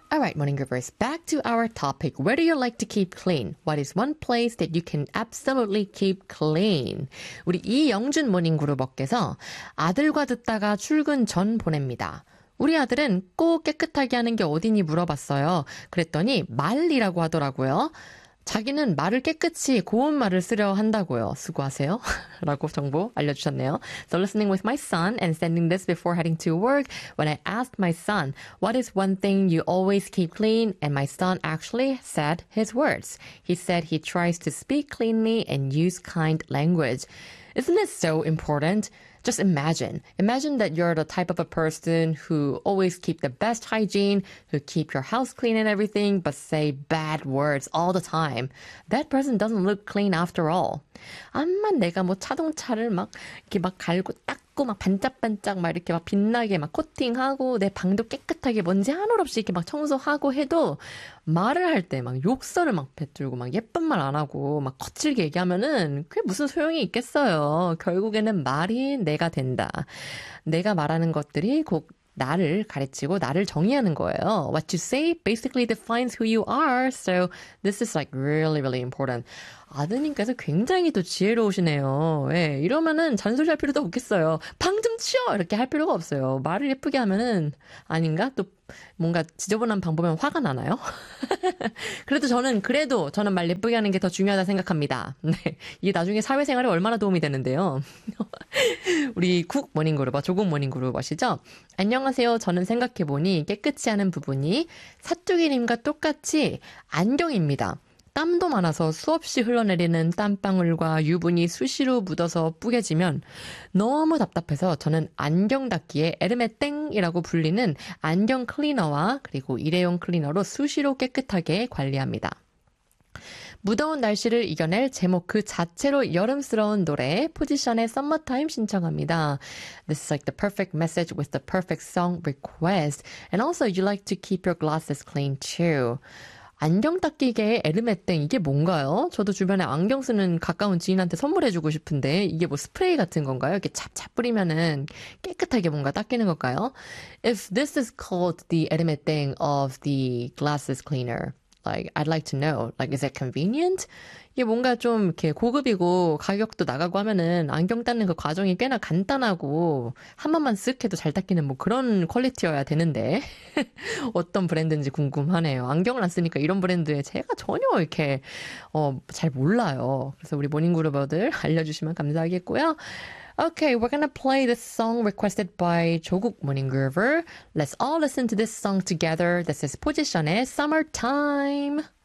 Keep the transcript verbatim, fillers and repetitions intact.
All right, morning groovers, back to our topic. Where do you like to keep clean? What is one place that you can absolutely keep clean? 우리 이영준 모닝 그루버께서 아들과 듣다가 출근 전 보냅니다. 우리 아들은 꼭 깨끗하게 하는 게 어디니 물어봤어요. 그랬더니 말이라고 하더라고요. 자기는 말을 깨끗이 고운 말을 쓰려 한다고요. 수고하세요. 라고 정보 알려주셨네요. So listening with my son and sending this before heading to work, when I asked my son, what is one thing you always keep clean? And my son actually said his words. He said he tries to speak cleanly and use kind language. Isn't it so important? Just imagine. Imagine that you're the type of a person who always keep the best hygiene, who keep your house clean and everything, but say bad words all the time. That person doesn't look clean after all. 암만 내가 뭐 자동차를 막 이렇게 막 갈고 닦고 막 반짝반짝 막 이렇게 막 빛나게 막 코팅하고 내 방도 깨끗하게 먼지 하나 없이 이렇게 막 청소하고 해도 말을 할 때 막 욕설을 막 뱉들고 막 예쁜 말 안 하고 막 거칠게 얘기하면은 그게 무슨 소용이 있겠어요. 결국에는 말이 내가 된다. 내가 말하는 것들이 곧 나를 가르치고 나를 정의하는 거예요. What you say basically defines who you are. So this is like really, really important. 아드님께서 굉장히 또 지혜로우시네요. 예, 이러면은 잔소리할 필요도 없겠어요. 방 좀 치워! 이렇게 할 필요가 없어요. 말을 예쁘게 하면은 아닌가? 또 뭔가 지저분한 방 보면 화가 나나요? 그래도 저는 그래도 저는 말 예쁘게 하는 게 더 중요하다 생각합니다. 네, 이게 나중에 사회생활에 얼마나 도움이 되는데요. 우리 국 모닝그룹, 조국 모닝그룹이시죠? 안녕하세요. 저는 생각해보니 깨끗이 하는 부분이 사투기님과 똑같이 안경입니다. 땀도 많아서 수없이 흘러내리는 땀방울과 유분이 수시로 묻어서 뿌개지면 너무 답답해서 저는 안경 닦기에 에르메땡이라고 불리는 안경 클리너와 그리고 일회용 클리너로 수시로 깨끗하게 관리합니다. 무더운 날씨를 이겨낼 제목 그 자체로 여름스러운 노래 포지션의 Summertime 신청합니다. This is like the perfect message with the perfect song request. And also you like to keep your glasses clean too. 안경 닦기계의 에르메땡 이게 뭔가요? 저도 주변에 안경 쓰는 가까운 지인한테 선물해주고 싶은데 이게 뭐 스프레이 같은 건가요? 이렇게 찹찹 뿌리면은 깨끗하게 뭔가 닦이는 걸까요? If this is called the 에르메땡 of the glasses cleaner, like I'd like to know, like is it convenient? 이게 뭔가 좀 이렇게 고급이고 가격도 나가고 하면은 안경 닦는 그 과정이 꽤나 간단하고 한 번만 쓱 해도 잘 닦이는 뭐 그런 퀄리티여야 되는데 어떤 브랜드인지 궁금하네요. 안경을 안 쓰니까 이런 브랜드에 제가 전혀 이렇게 어, 잘 몰라요. 그래서 우리 모닝그루버들 알려주시면 감사하겠고요. Okay, we're gonna play this song requested by 조국 모닝그루버. Let's all listen to this song together. This is 포지션의 Summertime.